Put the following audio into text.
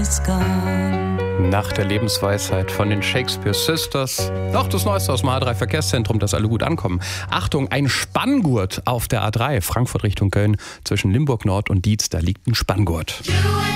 it's gone. Nach der Lebensweisheit von den Shakespeare Sisters. Noch das Neueste aus dem A3 Verkehrszentrum, dass alle gut ankommen. Achtung, ein Spanngurt auf der A3, Frankfurt Richtung Köln, zwischen Limburg Nord und Dietz, da liegt ein Spanngurt.